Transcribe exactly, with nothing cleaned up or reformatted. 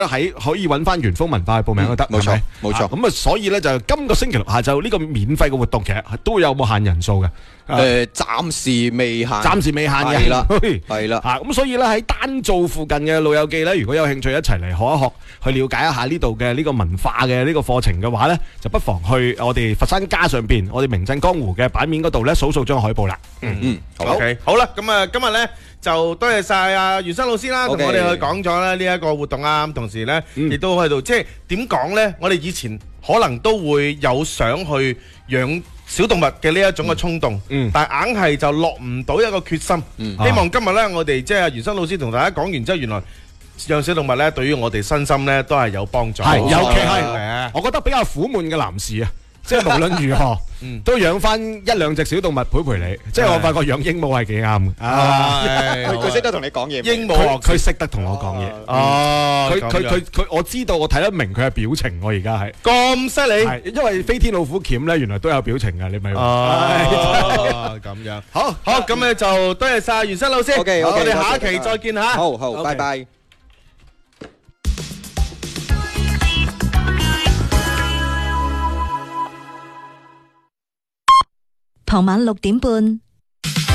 喺可以揾翻元豐文化去報名都得， 冇錯係咪冇錯啊咁啊，所以咧就今個星期六下晝呢個免費嘅活動，其實都有冇限人數嘅。 誒，暫時未限， 暫時未限嘅， 係啦嘿係啦啊咁所以咧喺丹灶附近嘅老友記咧，如果有興趣一齊嚟學一學，去了解一下呢度嘅呢個文化嘅呢個課程嘅話咧，就不妨去我哋佛山家上邊，我哋名震江湖嘅版面嗰度咧，數數張海報啦。 嗯嗯，好 OK，好啦，咁啊，今日咧就多謝晒阿袁生老師啦，同 OK 我哋去講咗咧呢一個活動啊，咁同時咧亦都喺度，即係點講咧？我哋以前可能都會有想去養小動物嘅呢一種嘅衝動， 嗯但係硬係就落唔到一個決心。 嗯希望今日咧，我哋即係阿袁生老師同大家講完之後，原來養小動物咧，對於我哋身心咧都係有幫助。 係，尤其係係我覺得比較苦悶嘅男士啊，即係無論如何都養翻一兩隻小動物陪陪你。即係我發覺養鸚鵡係幾啱嘅。啊， 係佢佢識得同你講嘢， 鸚鵡佢佢識得同我講嘢。 哦， 佢佢佢佢，我知道我睇得明佢嘅表情。我而家係咁犀利。 係因為飛天老虎鉗咧，原來都有表情嘅。你咪哦，咁樣好好咁咧就多謝晒袁生老師。 OK，OK， 我哋下一多謝期再見吓。 好好， OK 拜拜。 傍晚六點半，